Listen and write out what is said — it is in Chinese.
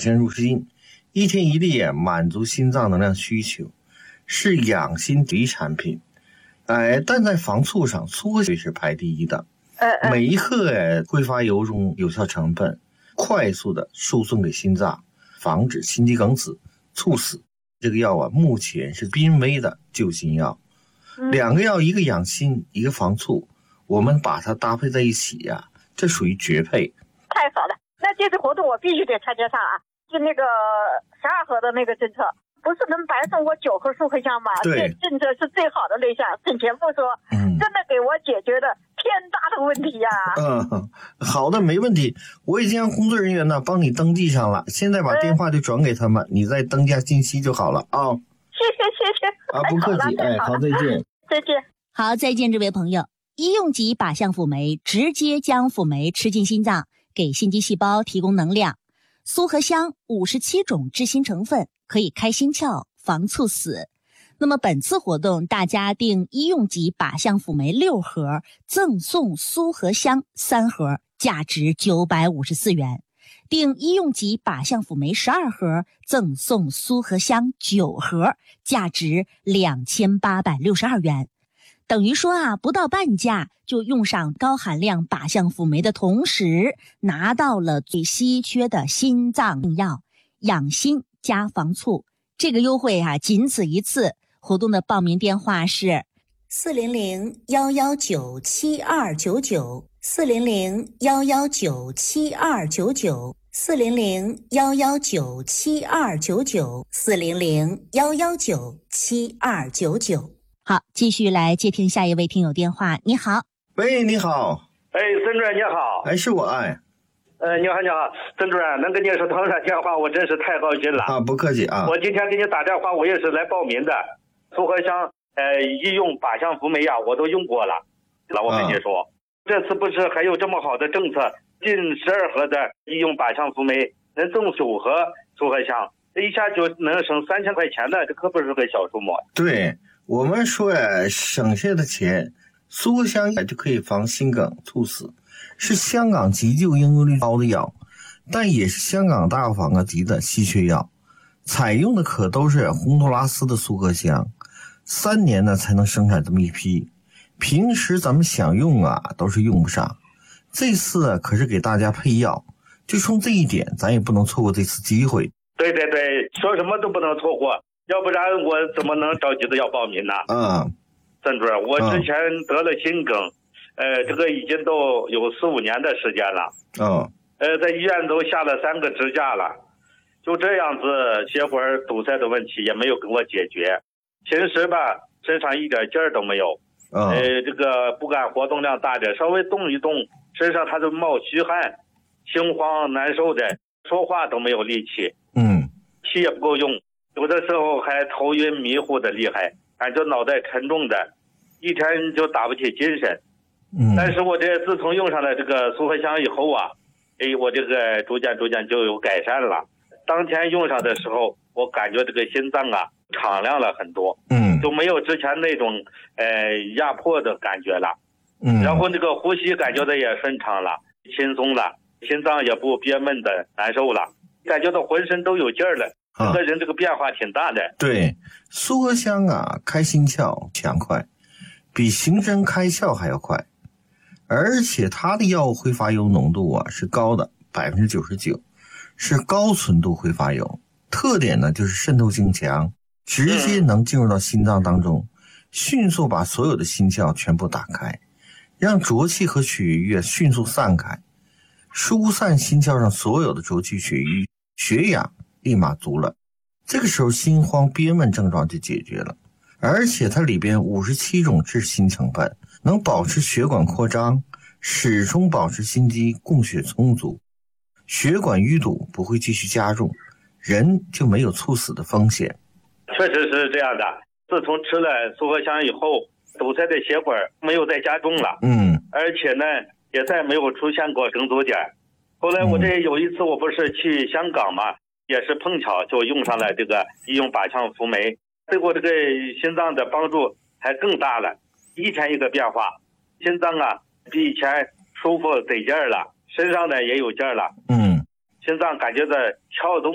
参入心，一天一粒满足心脏能量需求，是养心第一产品。但在防猝上，苏合香是排第一的。每一克挥发油中有效成分，快速的输送给心脏，防止心肌梗死、猝死。这个药目前是濒危的救心药。两个药，一个养心，一个防猝，我们把它搭配在一起这属于绝配。 太好了，那这次活动我必须得参加上啊！就那个12盒的那个政策，不是能白送我9盒苏合香吗？ 对， 这政策是最好的那项。省钱不说，真的给我解决了天大的问题好的，没问题。我已经让工作人员帮你登记上了，现在把电话就转给他们，你再登加信息就好了啊。 谢谢不客气，好，再见。 再见。 好，再见，这位朋友。医用级靶向辅酶直接将辅酶吃进心脏，给心肌细胞提供能量。苏合香57种致心成分，可以开心窍，防猝死。那么本次活动，大家订医用级靶向辅酶6盒，赠送苏合香3盒，价值954元。订医用级靶向辅酶12盒，赠送苏合香9盒，价值2862元。等于说不到半价就用上高含量靶向辅酶的同时，拿到了最稀缺的心脏病药，养心加防猝。这个优惠仅此一次。活动的报名电话是400-119-7299，400-119-7299，400-119-7299。好，继续来接听下一位听友电话。你好。 喂，你好。 孙主任你好。 是我你好，孙主任，能跟你说通上电话，我真是太高兴了不客气我今天给你打电话，我也是来报名的。苏合香医用靶向辅酶我都用过了。我跟你说，这次不是还有这么好的政策，进12盒的医用靶向辅酶能赠9盒苏合香，一下就能省3000块钱的，这可不是个小数目。 对，我们说省下的钱，苏合香就可以防心梗猝死，是香港急救应用率高的药，但也是香港大防级的稀缺药。采用的可都是洪都拉斯的苏合香，3年呢才能生产这么一批，平时咱们想用都是用不上。这次可是给大家配药，就冲这一点，咱也不能错过这次机会。 对，说什么都不能错过，要不然我怎么能着急的要报名呢？孙主任，我之前得了心梗，这个已经都有4-5年的时间了。在医院都下了3个支架了，就这样子血管堵塞的问题也没有给我解决。平时身上一点劲儿都没有。这个不敢活动量大点，稍微动一动，身上它就冒虚汗，心慌难受的，说话都没有力气。气也不够用，有的时候还头晕迷糊的厉害，感觉脑袋沉重的，一天就打不起精神。但是我这自从用上了这个苏合香以后我这个逐渐就有改善了。当天用上的时候，我感觉这个心脏敞亮了很多，就没有之前那种压迫的感觉了。然后这个呼吸感觉的也顺畅了，轻松了，心脏也不憋闷的难受了，感觉到浑身都有劲儿了。这个人这个变化挺大的。 对，苏合香开心窍强快，比刑侦开窍还要快，而且它的药物挥发油浓度是高的99%，是高纯度挥发油。特点呢就是渗透性强，直接能进入到心脏当中，迅速把所有的心窍全部打开，让浊气和血瘀迅速散开，疏散心窍上所有的浊气血瘀，血氧立马足了。这个时候心慌憋闷症状就解决了。而且它里边57种致心成分，能保持血管扩张，始终保持心肌供血充足，血管淤堵不会继续加重，人就没有猝死的风险。 确实是这样的，自从吃了苏合香以后，堵塞的血管没有再加重了，而且呢也再没有出现过梗阻点。后来我这有一次我不是去香港嘛，也是碰巧就用上了这个医用靶向辅酶，对我这个心脏的帮助还更大了，一天一个变化，心脏比以前舒服得劲儿了，身上呢也有劲儿了，心脏感觉到跳动